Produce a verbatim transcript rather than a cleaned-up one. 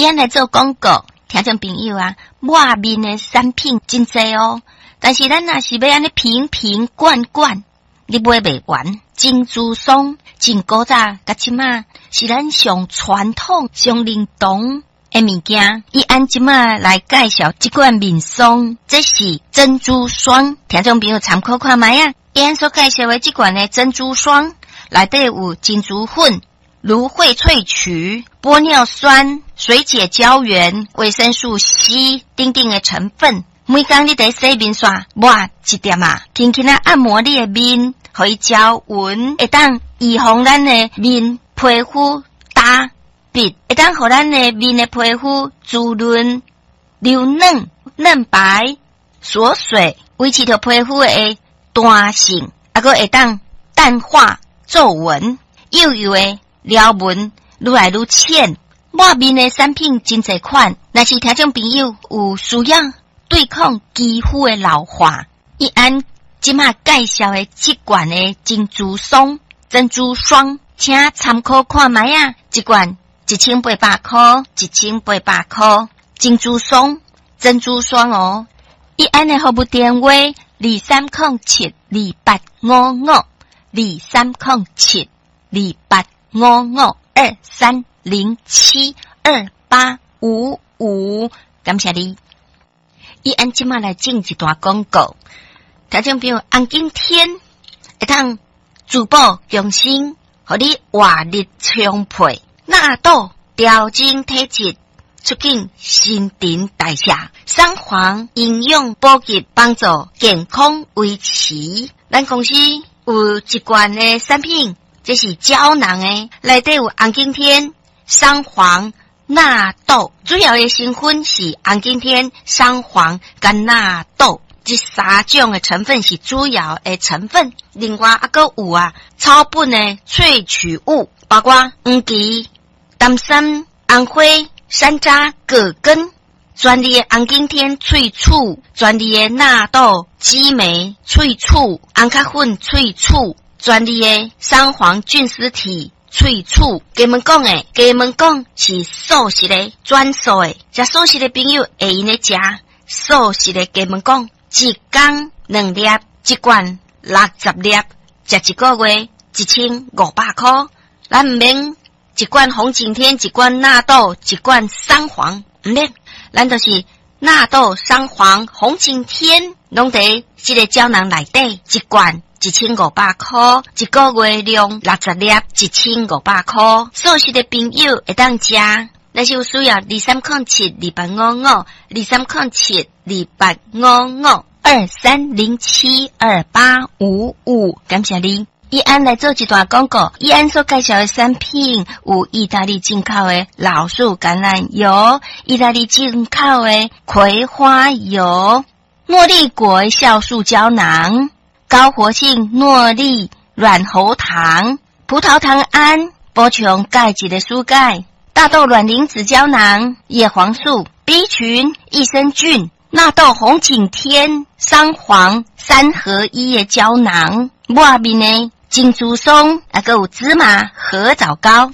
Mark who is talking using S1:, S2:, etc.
S1: 安来做广告，听众朋友啊，抹面的产品真多哦，但是咱若是要安尼瓶瓶罐罐，你买袂完。珍珠松真古早，甲即马是咱上传统、上灵动的物件。伊按即马来介绍即款面霜，这是珍珠霜，听众朋友参考看卖啊。伊按所介绍的即款的珍珠霜，内底有珍珠粉、芦荟萃取、玻尿酸、水解胶原、维生素 C 等等的成分。每工你在洗面刷抹一点啊，轻轻啊按摩你的面。可以胶纹，会当预防咱的面皮肤干瘪，会当互咱的面的皮肤滋润、流嫩、嫩白、锁水，维持着皮肤的弹性，还佫会当淡化皱纹，幼幼的撩纹愈来愈浅。抹面的产品真侪款，若是听众朋友有需要对抗肌肤的老化，一按。即马介绍的即罐的珍珠霜、珍珠霜，请参考看卖啊！一罐一千八百块，一千八百块。珍珠霜、珍珠霜哦，伊安的服务电话：二三零七二八五五，二三零七二八五五，二三零七二八五五。感谢你。伊安即马来进一段广告。听众朋友，红景天会当珠宝用心，互你活力充沛，纳豆调整体质，促进新陈代谢，三黄营养补给，帮助健康维持。咱公司有一罐的产品，这是胶囊的，内底有红景天、三黄、纳豆，主要的成分是红景天、三黄跟纳豆。这三种的成分是主要的成分，另外还佫有啊草本的萃取物，包括黄芪、丹参、红花、山楂、葛根，专利的红景天萃取，专利的纳豆激酶萃取，红咖粉萃取，专利的三黄菌丝体萃取。给们讲诶，给们讲是素食的专属的，食素食的朋友会用咧食素食的，给们讲。一天两粒，一罐六十粒，食一个月一千五百块。咱唔免一罐红景天，一罐纳豆，一罐三黄，唔免，咱就是纳豆、三黄、红景天，拢伫这个胶囊内底，一罐一千五百块，一个月量六十粒，一千五百块。素食的朋友会当食。那是有需要二三零七二八五五，二三零七二八五五，二三零七二八五五。感谢你。伊安来做一段广告，伊安所介绍的产品有意大利进口的老树橄榄油，意大利进口的葵花油，诺丽果酵素胶囊，高活性诺丽软喉糖，葡萄糖胺补充钙质的蔬钙。大豆卵磷脂胶囊、叶黄素、B 群、益生菌、纳豆红景天、三黄三合一的胶囊，外面呢珍珠松，还有芝麻合枣膏。